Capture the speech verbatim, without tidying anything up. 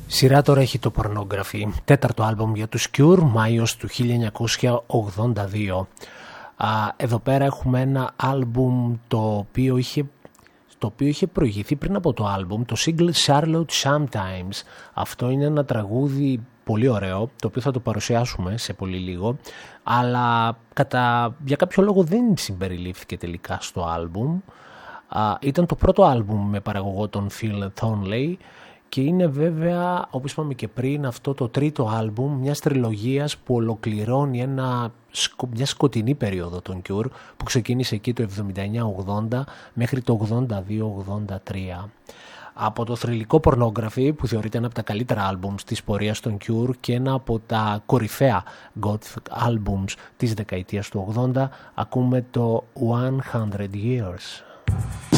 Σειρά τώρα έχει το Pornography, τέταρτο άλμπουμ για τους Cure, Μάιος του χίλια εννιακόσια ογδόντα δύο. Εδώ πέρα έχουμε ένα άλμπουμ το οποίο είχε, το οποίο είχε προηγηθεί πριν από το άλμπουμ, το single Charlotte Sometimes. Αυτό είναι ένα τραγούδι πολύ ωραίο, το οποίο θα το παρουσιάσουμε σε πολύ λίγο, αλλά κατά, για κάποιο λόγο δεν συμπεριλήφθηκε τελικά στο άλμπουμ. Ήταν το πρώτο άλμπουμ με παραγωγό τον Phil Thornley και είναι βέβαια, όπως είπαμε και πριν, αυτό το τρίτο άλμπουμ μιας τριλογίας που ολοκληρώνει ένα, μια σκοτεινή περίοδο των Cure που ξεκίνησε εκεί το εβδομήντα εννιά ογδόντα μέχρι το ογδόντα δύο ογδόντα τρία. Από το θρυλικό Pornography, που θεωρείται ένα από τα καλύτερα άλμπουμς της πορείας των Cure και ένα από τα κορυφαία goth άλμπουμς της δεκαετίας του ογδόντα, ακούμε το one hundred years.